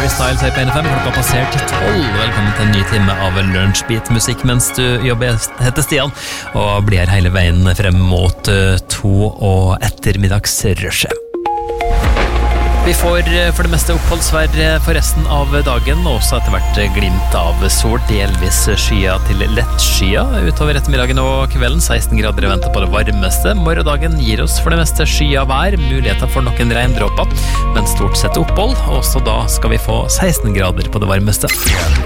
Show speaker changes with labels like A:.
A: Harry Styles her på NFM. Klokka passert 12. Velkommen til en ny time av Lunsjbeat-musikk mens du jobber. Jeg heter Stian og blir her hele veien frem mot 2 og ettermiddagsrushet. Vi får for det meste oppholdsvær for resten av dagen, og også etter hvert glimt av sol, delvis skya til lett skya utover ettermiddagen og kvelden. 16 grader i vente på det varmeste. Morgendagen gir oss for det meste skya vær, muligheter for noen regndråper, men stort sett opphold. Også da skal vi få 16 grader på det varmeste.